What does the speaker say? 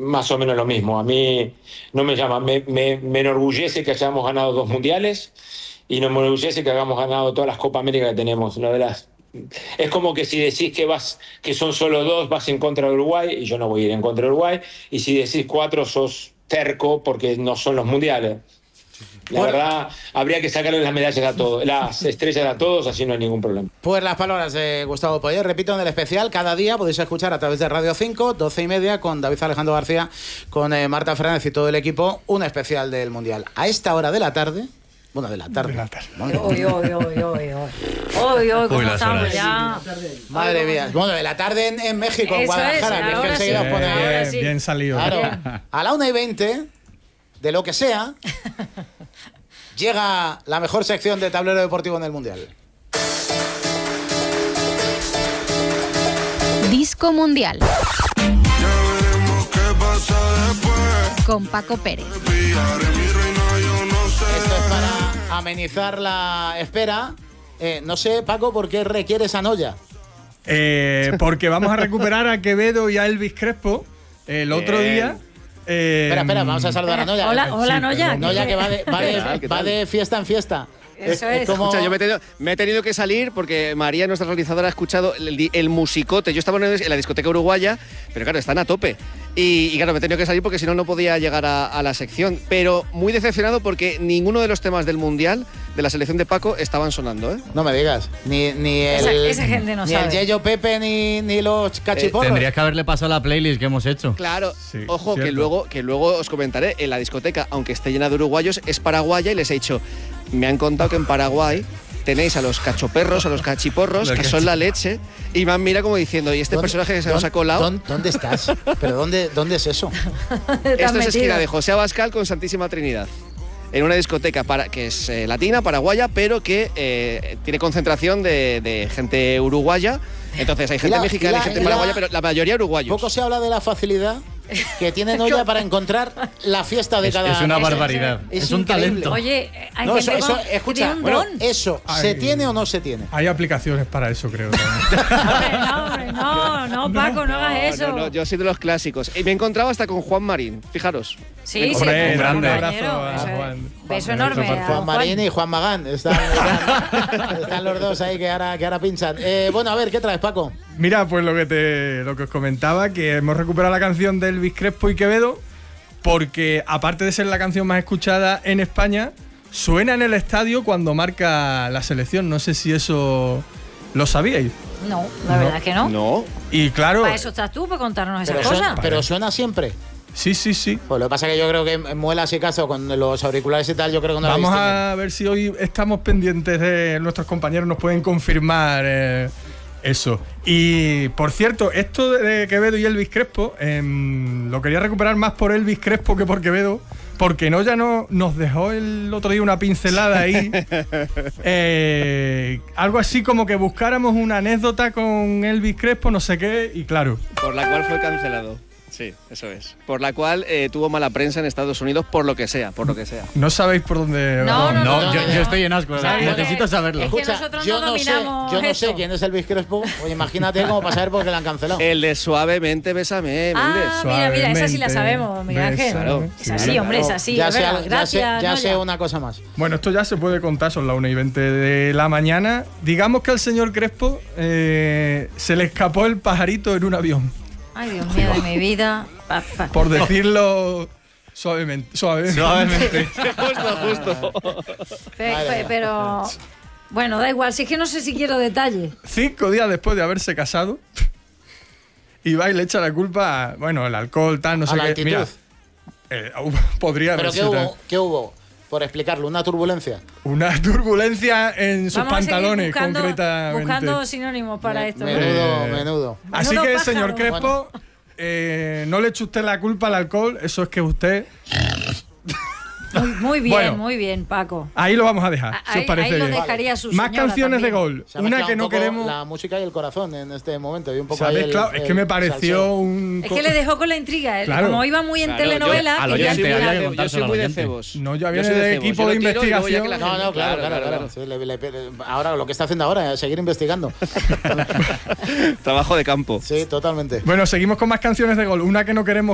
más o menos lo mismo. A mí no me llama, me enorgullece que hayamos ganado 2 mundiales y me enorgullece que hayamos ganado todas las Copa América que tenemos. Es como que si decís que son solo 2, vas en contra de Uruguay, y yo no voy a ir en contra de Uruguay, y si decís 4, sos terco porque no son los mundiales. La verdad, habría que sacarle las medallas a todos, las estrellas a todos, así no hay ningún problema. Pues las palabras de Gustavo Poyet, repito, en el especial, cada día podéis escuchar a través de Radio 5, 12:30, con David Alejandro García, con Marta Fernández y todo el equipo, un especial del Mundial. A esta hora de la tarde, bueno, de la tarde. Hoy, ¿cómo estamos ya? Madre mía. Bueno, de la tarde en México, en Guadalajara, que enseguida os pone... Bien salido. Claro. A la 1:20, de lo que sea, llega la mejor sección de tablero deportivo en el Mundial. Disco Mundial. Con Paco Pérez. Esto es para amenizar la espera. No sé, Paco, ¿por qué requieres a Noya? Porque vamos a recuperar a Quevedo y a Elvis Crespo el otro día. Espera, vamos a saludar a Noya. Hola, Noya. Noya, que va de fiesta en fiesta. Eso es. Como... Escucha, yo me he tenido que salir porque María, nuestra realizadora, ha escuchado el musicote. Yo estaba en la discoteca uruguaya, pero claro, están a tope. Y claro, me he tenido que salir porque si no, no podía llegar a la sección. Pero muy decepcionado porque ninguno de los temas del Mundial, de la selección de Paco, estaban sonando, ¿eh? No me digas. Ni esa gente no sabe. El Yeyo Pepe ni los cachiporros. Tendrías que haberle pasado la playlist que hemos hecho. Claro. Sí, ojo, cierto. que luego os comentaré. En la discoteca, aunque esté llena de uruguayos, es paraguaya y les he dicho... Me han contado que en Paraguay tenéis a los cachoperros, a los cachiporros, que son la leche, y me han mirado como diciendo, ¿y este personaje que se nos ha colado? ¿Dónde estás? ¿Pero dónde es eso? Esto es esquina de José Abascal con Santísima Trinidad. En una discoteca que es latina, paraguaya, pero que tiene concentración de gente uruguaya. Entonces hay gente mexicana y gente paraguaya, pero la mayoría uruguayos. Poco se habla de la facilidad que tiene Noya para encontrar la fiesta de cada... Es una barbaridad. Es un increíble. talento. Oye, hay No, gente escucha, tiene un don. eso, ¿se tiene o no se tiene? Hay aplicaciones para eso, creo. Hombre, no, Paco, no hagas eso. No, yo soy de los clásicos. Y me he encontrado hasta con Juan Marín, fijaros. Sí, Hombre, un grande compañero, abrazo a eso es. Juan. Beso enorme. a Juan Marín y Juan Magán. Están los dos ahí que ahora pinchan. Bueno, a ver, ¿qué traes, Paco? Mira, pues lo que os comentaba, que hemos recuperado la canción de Elvis Crespo y Quevedo, porque aparte de ser la canción más escuchada en España, suena en el estadio cuando marca la selección. No sé si eso lo sabíais. No, la verdad es que no. No. Y claro... Para eso estás tú, para contarnos esas cosas. Pero suena siempre. Sí. Pues lo que pasa es que yo creo que en muelas y caso con los auriculares y tal, yo creo que no Vamos lo a ver si hoy estamos pendientes de nuestros compañeros, nos pueden confirmar eso. Y por cierto, esto de Quevedo y Elvis Crespo, lo quería recuperar más por Elvis Crespo que por Quevedo, porque Noya nos dejó el otro día una pincelada ahí. Algo así como que buscáramos una anécdota con Elvis Crespo, no sé qué, y claro. Por la cual fue cancelado. Sí, eso es. Por la cual tuvo mala prensa en Estados Unidos, por lo que sea. No sabéis por dónde... No, yo estoy en asco. Necesito saberlo. Es que nosotros yo no dominamos yo no esto. sé quién es Elvis Crespo. Oye, imagínate cómo para saber por qué la han cancelado. El de Suavemente Bésame, Méndez. Mira, esa sí la sabemos, Miguel Ángel. Claro. Es así, hombre, es así. Ya es verdad. Gracias, ya Noya. sé una cosa más. Bueno, esto ya se puede contar, son las 1:20 de la mañana. Digamos que al señor Crespo se le escapó el pajarito en un avión. Ay, Dios mío, de mi vida. Por decirlo suavemente. Justo. Pero bueno, da igual, si es que no sé si quiero detalles. 5 días después de haberse casado, y va y le echa la culpa a, bueno, el alcohol, tal, no sé la qué. altitud. Mira, podría haber ¿Pero sido qué hubo? Por explicarlo, una turbulencia. una turbulencia en sus Vamos a seguir pantalones, buscando concretamente. sinónimos para esto. Menudo. Así Menudo que, pájaro. señor Crespo, no le eche usted la culpa al alcohol, eso es que usted... Muy bien, Bueno. muy bien, Paco. Ahí lo vamos a dejar, si os Ahí parece lo bien. dejaría su Más señora canciones también. de gol. Se ha Una mezclado que un no poco queremos... la música y el corazón en este momento. Y un poco ¿Sabes? ahí Claro, es que me pareció un... Es que le dejó con la intriga. Claro. Como iba muy en Claro, telenovela. al y ya al oyente, final- Yo soy muy de cebos. No, yo Yo viene soy de cebos. equipo Yo de lo tiro y luego ya investigación. que la gente- No, claro. Sí, ahora lo que está haciendo ahora es seguir investigando. Trabajo de campo. Sí, totalmente. Bueno, seguimos con más canciones de gol. Una que no queremos